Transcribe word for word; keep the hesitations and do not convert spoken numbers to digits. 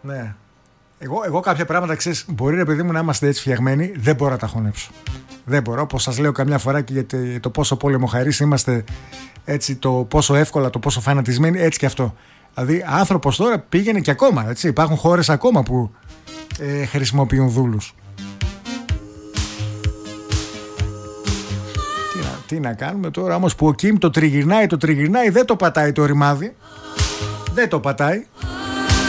Ναι. Εγώ, εγώ κάποια πράγματα, ξέρεις, μπορεί ρε παιδί μου να είμαστε έτσι φτιαγμένοι, δεν μπορώ να τα χωνέψω. Δεν μπορώ, όπως σας λέω καμιά φορά και για το πόσο πόλεμοχαρείς είμαστε, έτσι, το πόσο εύκολα, το πόσο φανατισμένοι, έτσι και αυτό. Δηλαδή, άνθρωπος τώρα πήγαινε και ακόμα, έτσι. Υπάρχουν χώρες ακόμα που ε, χρησιμοποιούν δούλους. Τι να, τι να κάνουμε τώρα όμως που ο Κιμ το τριγυρνάει, το τριγυρνάει, δεν το πατάει το ρημάδι. Δεν το πατάει.